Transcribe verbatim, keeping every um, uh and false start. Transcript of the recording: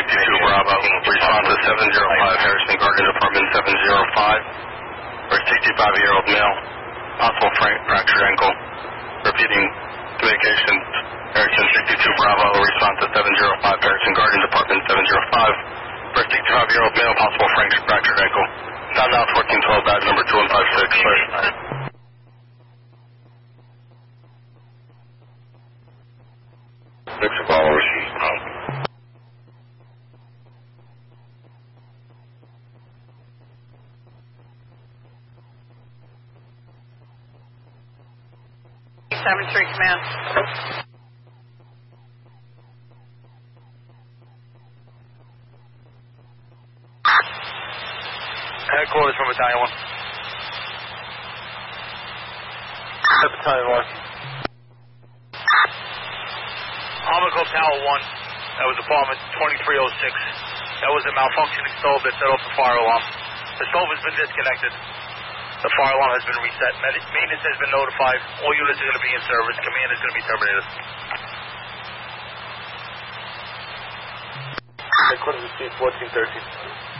sixty-two Bravo. Respond to seven zero five Harrison Garden, apartment seven zero five. For a sixty-five-year-old male, possible fra- fractured ankle. Repeating communication, Harrison sixty-two Bravo. Respond to seven zero five Harrison Garden, apartment seven zero five. For a sixty-five-year-old male, possible fra- fractured ankle. Sound out fourteen twelve, badge number two one five six. Six followers. seven three command. Headquarters from Battalion one. Battalion one. Comical Tower one. That was apartment twenty-three oh six. That was a malfunctioning stove that set off the fire alarm. The stove has been disconnected. The fire alarm has been reset. Maintenance has been notified. All units are going to be in service. Command is going to be terminated. Headquarters received fourteen thirteen.